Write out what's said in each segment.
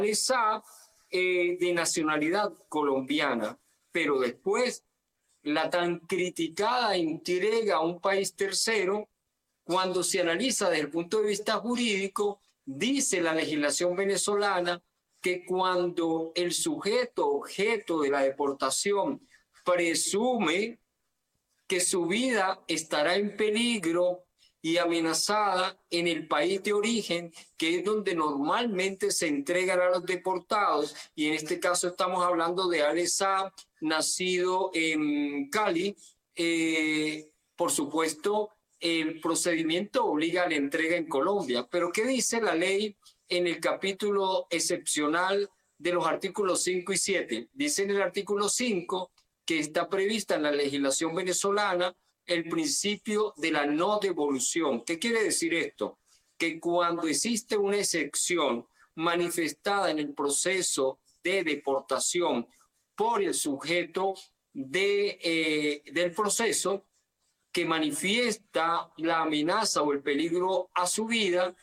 esa de nacionalidad colombiana, pero después la tan criticada entrega a un país tercero, cuando se analiza desde el punto de vista jurídico, dice la legislación venezolana que cuando el sujeto objeto de la deportación presume que su vida estará en peligro y amenazada en el país de origen, que es donde normalmente se entregan a los deportados, y en este caso estamos hablando de Ali Saab, nacido en Cali. Por supuesto, el procedimiento obliga a la entrega en Colombia. Pero ¿qué dice la ley en el capítulo excepcional de los artículos 5 y 7? Dice en el artículo 5 que está prevista en la legislación venezolana el principio de la no devolución. ¿Qué quiere decir esto? Que cuando existe una excepción manifestada en el proceso de deportación por el sujeto del proceso que manifiesta la amenaza o el peligro a su vida,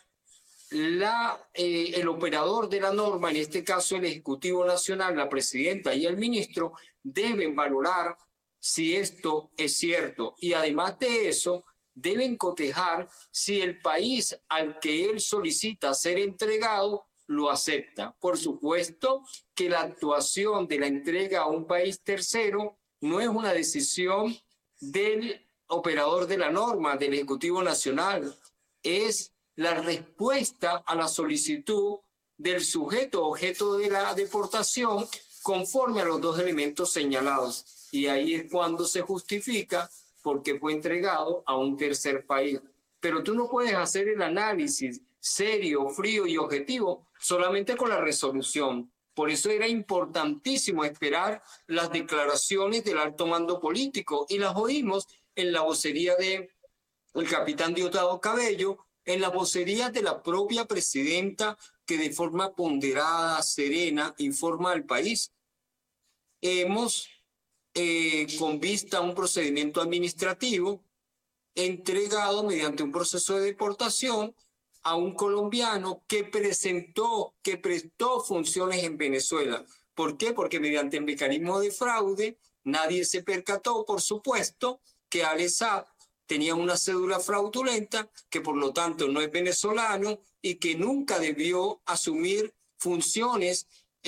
el operador de la norma, en este caso el Ejecutivo Nacional, la presidenta y el ministro, deben valorar si esto es cierto, y además de eso deben cotejar si el país al que él solicita ser entregado lo acepta. Por supuesto que la actuación de la entrega a un país tercero no es una decisión del operador de la norma, del Ejecutivo Nacional, es la respuesta a la solicitud del sujeto objeto de la deportación conforme a los dos elementos señalados. Y ahí es cuando se justifica por qué fue entregado a un tercer país. Pero tú no puedes hacer el análisis serio, frío y objetivo solamente con la resolución. Por eso era importantísimo esperar las declaraciones del alto mando político, y las oímos en la vocería del capitán Diosdado Cabello, en la vocería de la propia presidenta, que de forma ponderada, serena, informa al país. Hemos, con vista a un procedimiento administrativo, entregado mediante un proceso de deportación a un colombiano que prestó funciones en Venezuela. ¿Por qué? Porque mediante el mecanismo de fraude nadie se percató, por supuesto, que Ali Saab tenía una cédula fraudulenta, que por lo tanto no es venezolano y que nunca debió asumir funciones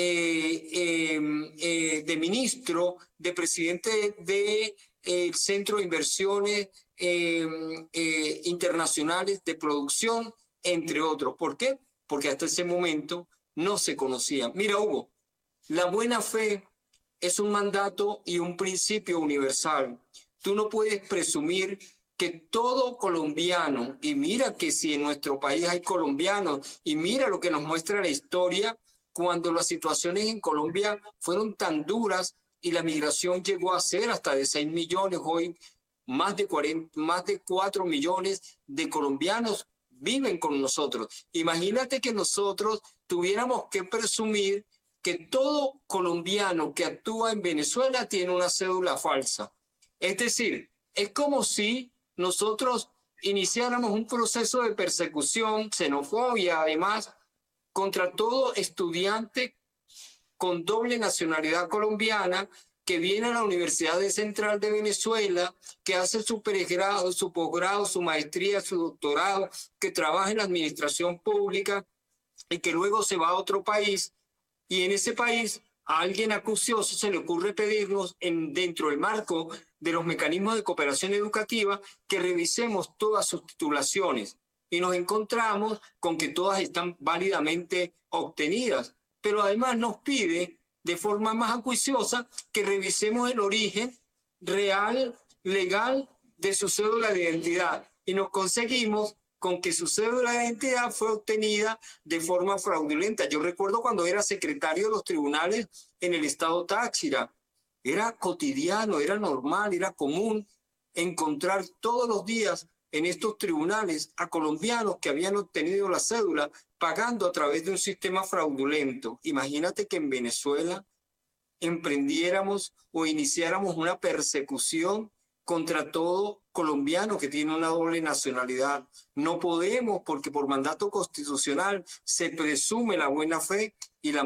de ministro, de presidente del Centro de Inversiones Internacionales de Producción, entre otros. ¿Por qué? Porque hasta ese momento no se conocía. Mira, Hugo, la buena fe es un mandato y un principio universal. Tú no puedes presumir que todo colombiano, y mira que si en nuestro país hay colombianos, y mira lo que nos muestra la historia, cuando las situaciones en Colombia fueron tan duras y la migración llegó a ser hasta de 6 millones, hoy más de 4 millones de colombianos viven con nosotros. Imagínate que nosotros tuviéramos que presumir que todo colombiano que actúa en Venezuela tiene una cédula falsa. Es decir, es como si nosotros iniciáramos un proceso de persecución, xenofobia, además, contra todo estudiante con doble nacionalidad colombiana que viene a la Universidad Central de Venezuela, que hace su pregrado, su posgrado, su maestría, su doctorado, que trabaja en la administración pública y que luego se va a otro país, y en ese país a alguien acucioso se le ocurre pedirnos, dentro del marco de los mecanismos de cooperación educativa, que revisemos todas sus titulaciones, y nos encontramos con que todas están válidamente obtenidas, pero además nos pide de forma más acuiciosa que revisemos el origen real, legal de su cédula de identidad, y nos conseguimos con que su cédula de identidad fue obtenida de forma fraudulenta. Yo recuerdo cuando era secretario de los tribunales en el estado Táchira, era cotidiano, era normal, era común encontrar todos los días en estos tribunales a colombianos que habían obtenido la cédula pagando a través de un sistema fraudulento. Imagínate que en Venezuela emprendiéramos o iniciáramos una persecución contra todo colombiano que tiene una doble nacionalidad. No podemos, porque por mandato constitucional se presume la buena fe y la